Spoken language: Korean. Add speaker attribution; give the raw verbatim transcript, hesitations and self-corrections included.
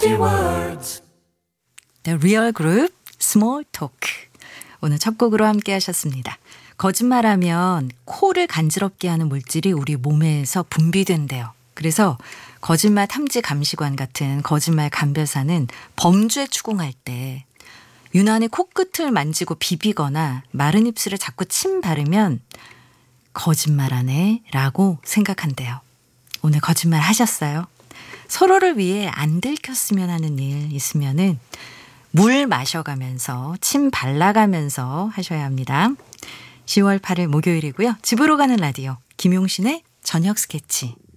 Speaker 1: The Real Group, Small Talk. 오늘 첫 곡으로 함께 하셨습니다. 거짓말하면 코를 간지럽게 하는 물질이 우리 몸에서 분비된대요. 그래서 거짓말 탐지 감시관 같은 거짓말 감별사는 범죄 추궁할 때 유난히 코끝을 만지고 비비거나 마른 입술에 자꾸 침 바르면 거짓말하네 라고 생각한대요. 오늘 거짓말 하셨어요? 서로를 위해 안 들켰으면 하는 일 있으면은 물 마셔가면서 침 발라가면서 하셔야 합니다. 시월 팔일 목요일이고요. 집으로 가는 라디오 김용신의 저녁 스케치.